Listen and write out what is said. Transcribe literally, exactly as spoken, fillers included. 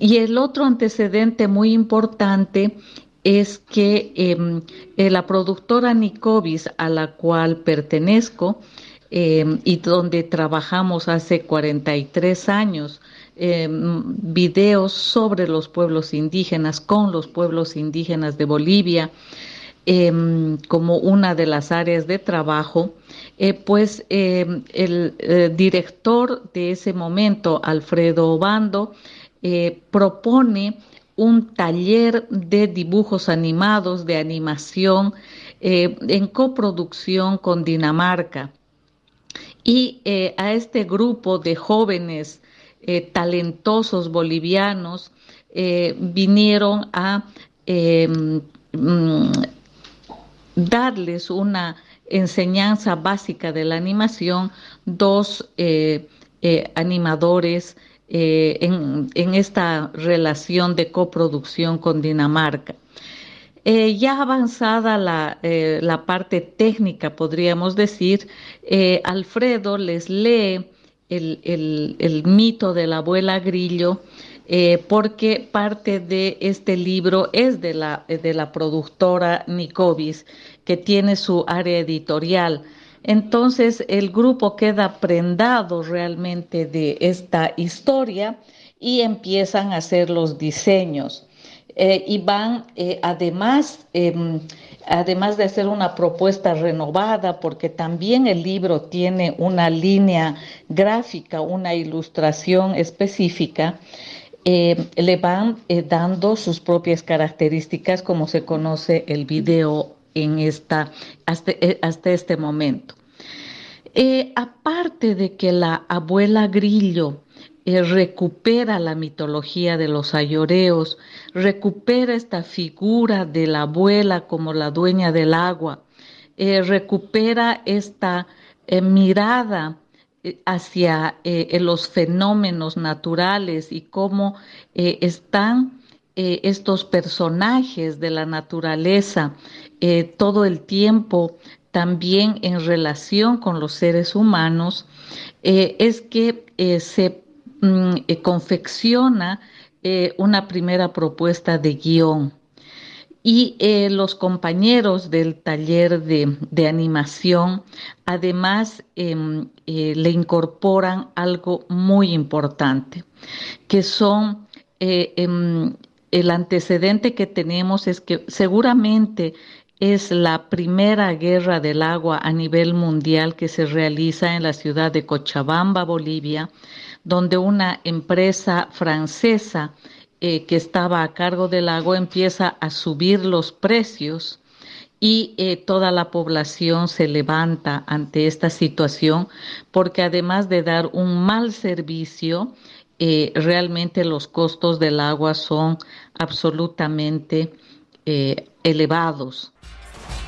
y el otro antecedente muy importante es que eh, eh, la productora Nicovis, a la cual pertenezco, eh, y donde trabajamos hace cuarenta y tres años, eh, videos sobre los pueblos indígenas, con los pueblos indígenas de Bolivia, eh, como una de las áreas de trabajo, eh, pues eh, el eh, director de ese momento, Alfredo Obando, eh, propone un taller de dibujos animados, de animación, eh, en coproducción con Dinamarca. Y eh, a este grupo de jóvenes eh, talentosos bolivianos eh, vinieron a eh, mm, darles una enseñanza básica de la animación, dos eh, eh, animadores eh, en, en esta relación de coproducción con Dinamarca. Eh, ya avanzada la, eh, la parte técnica, podríamos decir, eh, Alfredo les lee el, el, el mito de la abuela Grillo, eh, porque parte de este libro es de la, de la productora Nicovis, que tiene su área editorial. Entonces el grupo queda prendado realmente de esta historia y empiezan a hacer los diseños. Eh, y van, eh, además, eh, además de hacer una propuesta renovada, porque también el libro tiene una línea gráfica, una ilustración específica, eh, le van eh, dando sus propias características, como se conoce el video en esta, hasta, eh, hasta este momento. Eh, aparte de que la abuela Grillo eh, recupera la mitología de los ayoreos, recupera esta figura de la abuela como la dueña del agua, eh, recupera esta eh, mirada eh, hacia eh, los fenómenos naturales y cómo eh, están eh, estos personajes de la naturaleza eh, todo el tiempo también en relación con los seres humanos, eh, es que eh, se mm, eh, confecciona eh, una primera propuesta de guión. Y eh, los compañeros del taller de, de animación, además, eh, eh, le incorporan algo muy importante, que son eh, eh, el antecedente que tenemos es que seguramente es la primera guerra del agua a nivel mundial que se realiza en la ciudad de Cochabamba, Bolivia, donde una empresa francesa eh, que estaba a cargo del agua empieza a subir los precios y eh, toda la población se levanta ante esta situación porque además de dar un mal servicio, eh, realmente los costos del agua son absolutamente eh, elevados.